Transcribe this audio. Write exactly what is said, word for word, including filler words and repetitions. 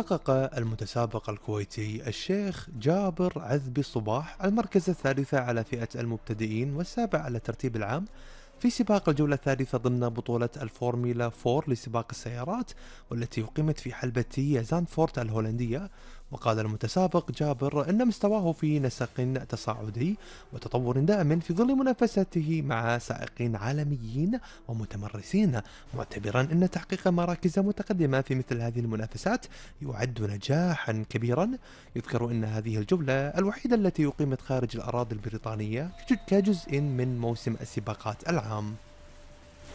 حقق المتسابق الكويتي الشيخ جابر عذبي الصباح المركز الثالث على فئة المبتدئين والسابع على الترتيب العام في سباق الجولة الثالثة ضمن بطولة الفورمولا أربعة لسباق السيارات، والتي أقيمت في حلبة زانفورت الهولندية. وقال المتسابق جابر أن مستواه في نسق تصاعدي وتطور دائم في ظل منافسته مع سائقين عالميين ومتمرسين، معتبرا أن تحقيق مراكز متقدمة في مثل هذه المنافسات يعد نجاحا كبيرا. يذكر أن هذه الجولة الوحيدة التي أقيمت خارج الأراضي البريطانية كجزء من موسم السباقات العام.